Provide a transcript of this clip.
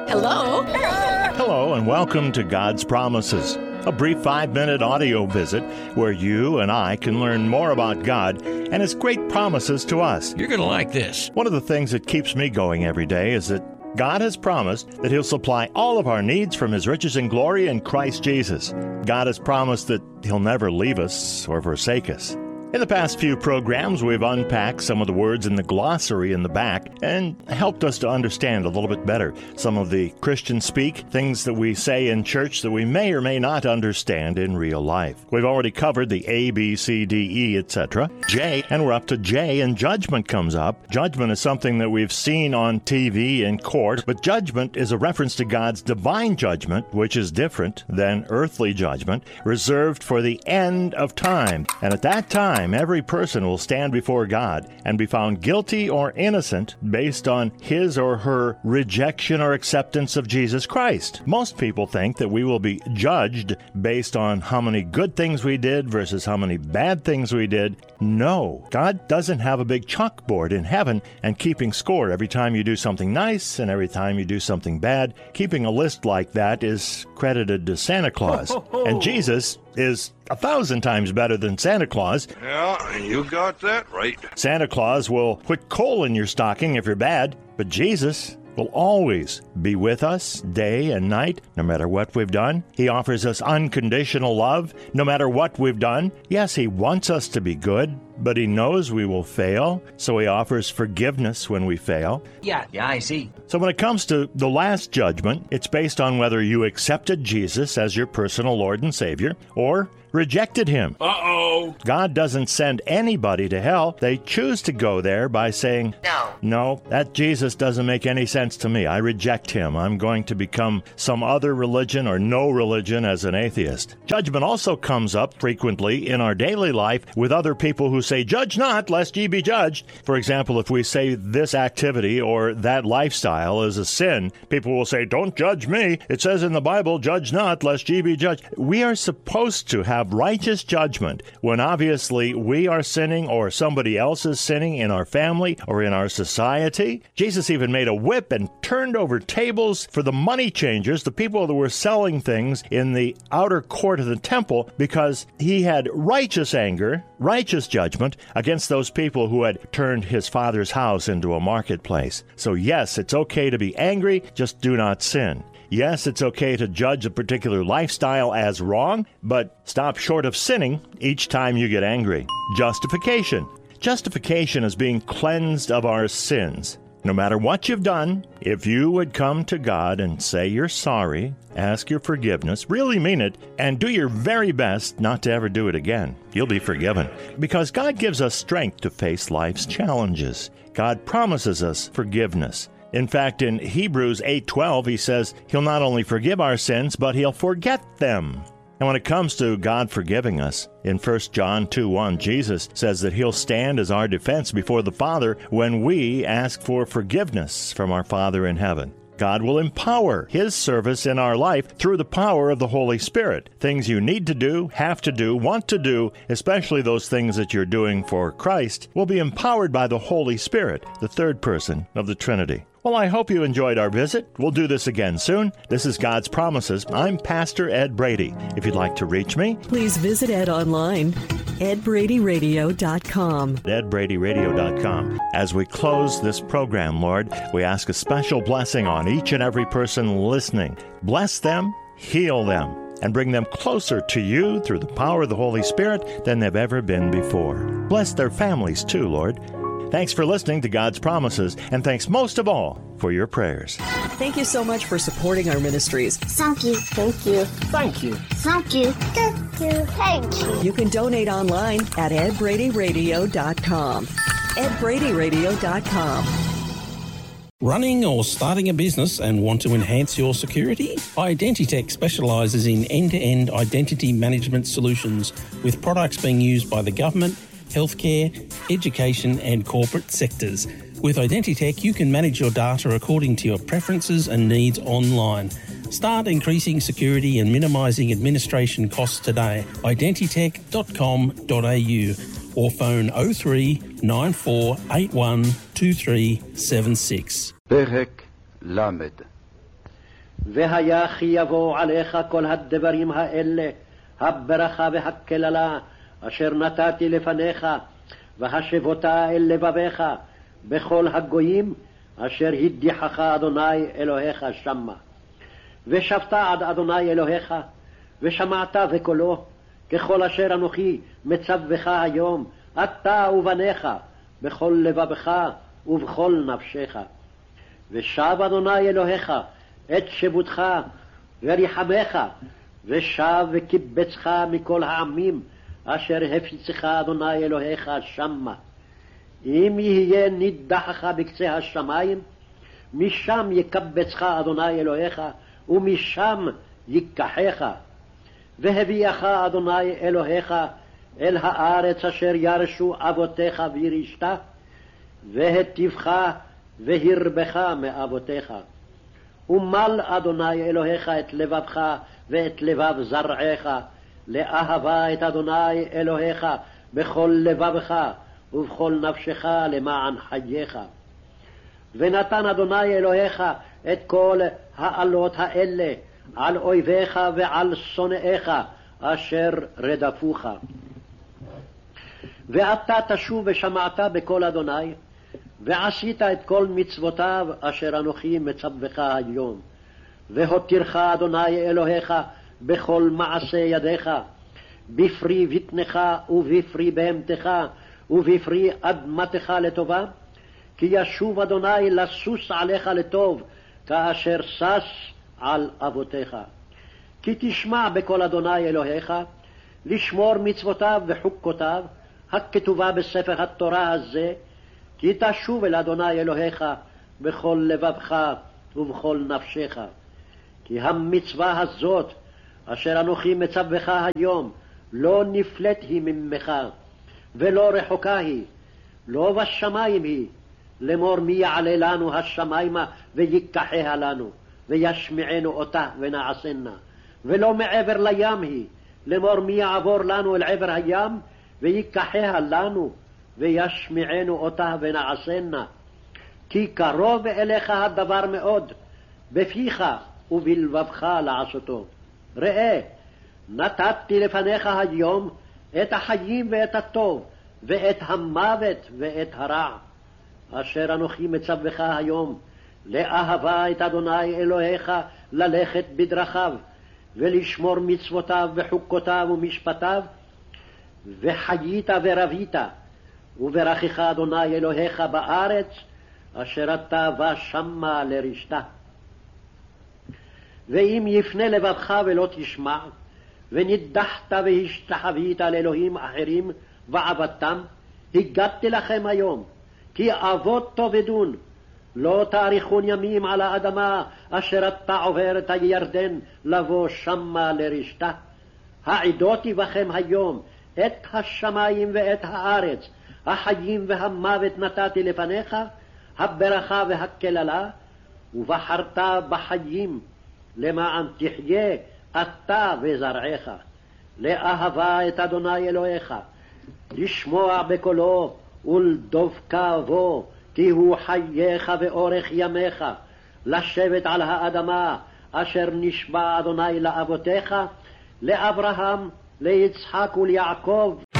Hello? Hello, and welcome to God's Promises, a brief 5-minute audio visit where you and I can learn more about God and His great promises to us. You're going to like this. One of the things that keeps me going every day is that God has promised that He'll supply all of our needs from His riches and glory in Christ Jesus. God has promised that He'll never leave us or forsake us. In the past few programs, we've unpacked some of the words in the glossary in the back and helped us to understand a little bit better some of the Christian speak, things that we say in church that we may or may not understand in real life. We've already covered the A, B, C, D, E, etc. J, and we're up to J, and judgment comes up. Judgment is something that we've seen on TV in court, but judgment is a reference to God's divine judgment, which is different than earthly judgment, reserved for the end of time. And at that time, every person will stand before God and be found guilty or innocent based on his or her rejection or acceptance of Jesus Christ. Most people think that we will be judged based on how many good things we did versus how many bad things we did. No, God doesn't have a big chalkboard in heaven and keeping score every time you do something nice and every time you do something bad. Keeping a list like that is credited to Santa Claus. And Jesus is 1,000 times better than Santa Claus. Yeah, you got that right. Santa Claus will put coal in your stocking if you're bad, but Jesus will always be with us day and night, no matter what we've done. He offers us unconditional love, no matter what we've done. Yes, He wants us to be good, but He knows we will fail, so He offers forgiveness when we fail. Yeah, I see. So when it comes to the last judgment, it's based on whether you accepted Jesus as your personal Lord and Savior or rejected Him. Uh-oh. God doesn't send anybody to hell. They choose to go there by saying, No, that Jesus doesn't make any sense to me. I reject Him. I'm going to become some other religion or no religion as an atheist. Judgment also comes up frequently in our daily life with other people who say, Judge not, lest ye be judged. For example, if we say this activity or that lifestyle is a sin, people will say, Don't judge me. It says in the Bible, Judge not, lest ye be judged. We are supposed to have righteous judgment when obviously we are sinning or somebody else is sinning in our family or in our society. Jesus even made a whip and turned over tables for the money changers, the people that were selling things in the outer court of the temple, because He had righteous anger, righteous judgment against those people who had turned His Father's house into a marketplace. So yes, it's okay to be angry, just do not sin. Yes, it's okay to judge a particular lifestyle as wrong, but stop short of sinning each time you get angry. Justification. Justification is being cleansed of our sins. No matter what you've done, if you would come to God and say you're sorry, ask your forgiveness, really mean it, and do your very best not to ever do it again, you'll be forgiven. Because God gives us strength to face life's challenges. God promises us forgiveness. In fact, in Hebrews 8:12, He says He'll not only forgive our sins, but He'll forget them. And when it comes to God forgiving us, in 1 John 2:1, Jesus says that He'll stand as our defense before the Father when we ask for forgiveness from our Father in heaven. God will empower His service in our life through the power of the Holy Spirit. Things you need to do, have to do, want to do, especially those things that you're doing for Christ, will be empowered by the Holy Spirit, the third person of the Trinity. Well, I hope you enjoyed our visit. We'll do this again soon. This is God's Promises. I'm Pastor Ed Brady. If you'd like to reach me, Please visit Ed online, edbradyradio.com. edbradyradio.com. As we close this program, Lord, we ask a special blessing on each and every person listening. Bless them, heal them, and bring them closer to You through the power of the Holy Spirit than they've ever been before. Bless their families too, Lord. Thanks for listening to God's Promises, and thanks most of all for your prayers. Thank you so much for supporting our ministries. Thank you. Thank you. Thank you. Thank you. Thank you. Thank you. You can donate online at edbradyradio.com. edbradyradio.com. Running or starting a business and want to enhance your security? Identitech specialises in end-to-end identity management solutions with products being used by the government, healthcare, education and corporate sectors. With Identitech, you can manage your data according to your preferences and needs online. Start increasing security and minimising administration costs today. Identitech.com.au or phone 03 9481 2376. פרק למד. והיה כי יבוא עליך כל הדברים האלה, הברכה והקללה, אשר נתתי לפניך, והשבותה אל לבביך, בכל הגויים, אשר הדיחך אדוני אלוהיך שמה. ושבת עד אדוני אלוהיך, ושמעת בקולו, ככל אשר אנוכי מצווך היום, אתה ובניך, בכל לבבך ובכל נפשך. ושב אדוני אלוהיך את שבותך וריחמך, ושב וקיבצך מכל העמים, אשר הפיצך אדוני אלוהיך שמה. אם יהיה נידחך בקצה השמיים, משם יקבצך אדוני אלוהיך, ומשם ייקחך. והביאך אדוני אלוהיך אל הארץ אשר ירשו אבותיך וירשת, והטיבך והרבך מאבותיך. ומל אדוני אלוהיך את לבבך ואת לבב זרעך, לאהבה את אדוני אלוהיך בכל לבבך ובכל נפשך למען חייך. ונתן אדוני אלוהיך את כל העלות האלה על אויביך ועל שונאיך אשר רדפוך. ואתה תשוב ושמעת בקול אדוני, ועשית את כל מצוותיו אשר אנוכי מצווך היום. והותירך אדוני אלוהיך בכל מעשה ידיך, בפרי בטנך ובפרי בהמתך ובפרי אדמתך לטובה, כי ישוב אדוני לסוס עליך לטוב, כאשר סס על אבותיך. כי תשמע בקול אדוני אלוהיך, לשמור מצוותיו וחוקותיו, הכתובה בספר התורה הזה, כי תשוב אל אדוני אלוהיך בכל לבבך ובכל נפשך. כי המצווה הזאת, אשר אנוכי מצווך היום, לא נפלט היא ממך, ולא רחוקה היא, לא בשמיים היא, לאמור מי יעלה לנו השמיימה ויקחיה לנו, וישמיענו אותה ונעשנה. ולא מעבר לים היא, לאמור מי יעבור לנו אל עבר הים, ויקחיה לנו, וישמיענו אותה ונעשנה. כי קרוב אליך הדבר מאוד, בפיך ובלבבך לעשותו. ראה, נתתי לפניך היום את החיים ואת הטוב, ואת המוות ואת הרע, אשר אנוכי מצווך היום, לאהבה את אדוני אלוהיך, ללכת בדרכיו, ולשמור מצוותיו וחוקותיו ומשפטיו, וחיית ורבית, וברכך אדוני אלוהיך בארץ, אשר אתה בא שמה לרשתה. ואם יפנה לבבך ולא תשמע, ונידחת והשתחווית לאלוהים אחרים ועבדתם, הגדתי לכם היום, כי אבות תאבדון, לא תאריכון ימים על האדמה, אשר אתה עובר את הירדן לבוא שמה לרשתה. העידותי בכם היום את השמיים ואת הארץ, החיים והמוות נתתי לפניך, הברכה והקללה, ובחרת בחיים, למען תחיה אתה וזרעך, לאהבה את אדוני אלוהיך, לשמוע בקולו ולדבקה בו, כי הוא חייך ואורך ימיך, לשבת על האדמה אשר נשבע אדוני לאבותיך, לאברהם, ליצחק וליעקב.